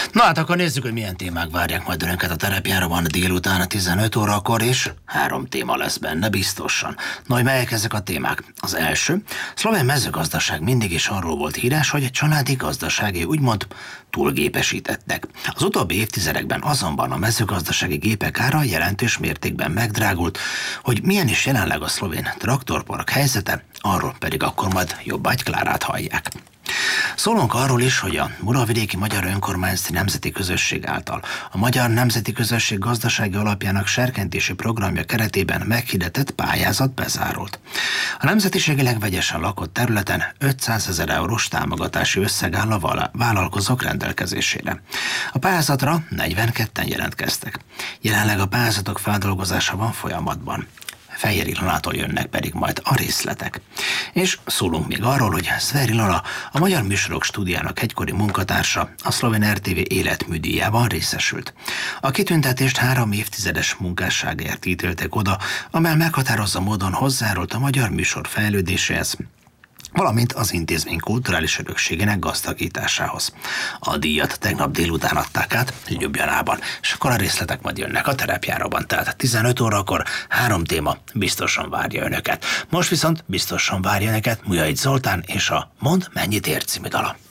Na hát akkor nézzük, hogy milyen témák várják majd önöket a terepjáróban délután 15 órakor, és 3 téma lesz benne biztosan. Na, hogy melyek ezek a témák? Az első, szlovén mezőgazdaság mindig is arról volt híres, hogy családi gazdasági úgymond túlgépesítettek. Az utóbbi évtizedekben azonban a mezőgazdasági gépek ára jelentős mértékben megdrágult, hogy milyen is jelenleg a szlovén traktorpark helyzete, arról pedig akkor majd Jobbágy Klárát hallják. Szólunk arról is, hogy a Muravidéki Magyar Önkormányzati Nemzeti Közösség által a Magyar Nemzeti Közösség gazdasági alapjának serkentési programja keretében meghirdetett pályázat bezárult. A nemzetiségileg vegyesen lakott területen 500 000 eurós támogatási összeg áll a vállalkozók rendelkezésére. A pályázatra 42-en jelentkeztek. Jelenleg a pályázatok feldolgozása van folyamatban. Fehér Ilonától jönnek pedig majd a részletek. És szólunk még arról, hogy Szver Ilona, a Magyar Műsorok Stúdiának egykori munkatársa, a szlovén RTV életműdíjában részesült. A kitüntetést 3 évtizedes munkásságért ítéltek oda, amely meghatározó módon hozzárult a magyar műsor fejlődéséhez, valamint az intézmény kulturális örökségének gazdagításához. A díjat tegnap délután adták át Ljubljanában, és akkor a részletek majd jönnek a terepjáróban, tehát 15 órakor 3 téma biztosan várja önöket. Most viszont biztosan várja önöket Mujai Zoltán és a Mondd, mennyit ér című dala.